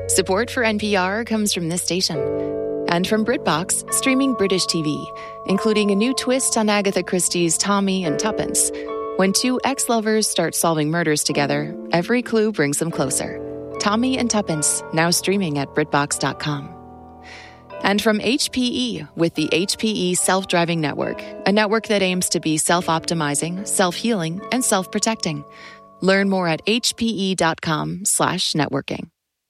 Support for NPR comes from this station and from BritBox, streaming British TV, including a new twist on Agatha Christie's Tommy and Tuppence. When two ex-lovers start solving murders together, every clue brings them closer. Tommy and Tuppence, now streaming at BritBox.com. And from HPE with the HPE Self-Driving Network, a network that aims to be self-optimizing, self-healing, and self-protecting. Learn more at hpe.com/networking.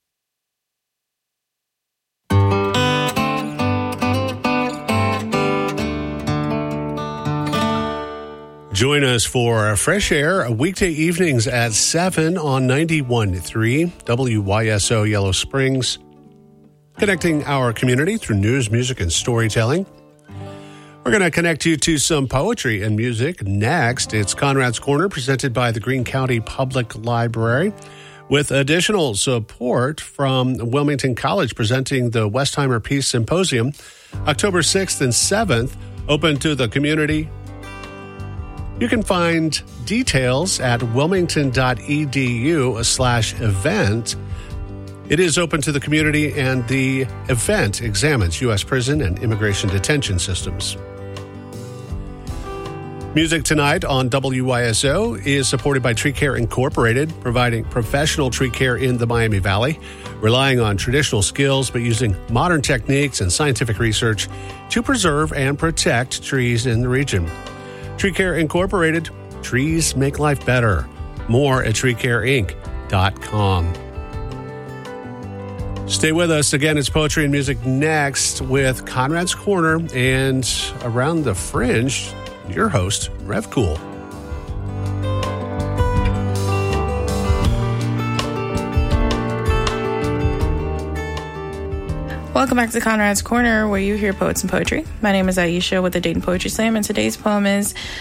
Join us for Fresh Air weekday evenings at 7 on 91.3 WYSO Yellow Springs, connecting our community through news, music, and storytelling. We're going to connect you to some poetry and music. Next, it's Conrad's Corner, presented by the Greene County Public Library, with additional support from Wilmington College, presenting the Westheimer Peace Symposium, October 6th and 7th, open to the community. You can find details at wilmington.edu/event. It is open to the community, and the event examines U.S. prison and immigration detention systems. Music tonight on WYSO is supported by Tree Care Incorporated, providing professional tree care in the Miami Valley, relying on traditional skills but using modern techniques and scientific research to preserve and protect trees in the region. Tree Care Incorporated, trees make life better. More at treecareinc.com. Stay with us. Again, it's poetry and music next with Conrad's Corner, and Around the Fringe, your host, Rev Cool. Welcome back to Conrad's Corner, where you hear poets and poetry. My name is Aisha with the Dayton Poetry Slam, and today's poem is